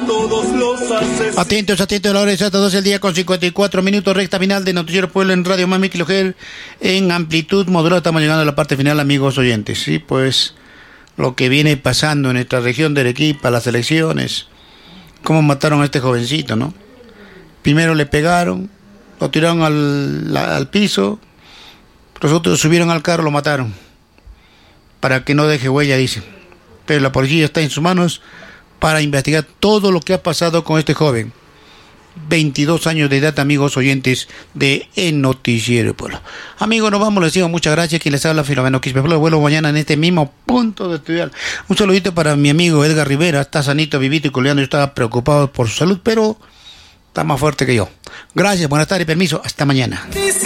Atentos, la hora es hasta 12 del día con 54 minutos, recta final de Noticiero Pueblo en Radio Mami Kilogel en amplitud modulada. Estamos llegando a la parte final, amigos oyentes. Sí, pues lo que viene pasando en nuestra región de Arequipa, las elecciones, cómo mataron a este jovencito, ¿no? Primero le pegaron, lo tiraron al piso, los otros subieron al carro, lo mataron, para que no deje huella, dicen. Pero la policía está en sus manos para investigar todo lo que ha pasado con este joven. 22 años de edad, amigos oyentes de El Noticiero Pueblo. Amigos, nos vamos, les digo muchas gracias. Quien les habla, Filomeno Quispe. Vuelvo mañana en este mismo punto de estudiar. Un saludito para mi amigo Edgar Rivera. Está sanito, vivito y coleando. Yo estaba preocupado por su salud, pero está más fuerte que yo. Gracias, buenas tardes, permiso. Hasta mañana.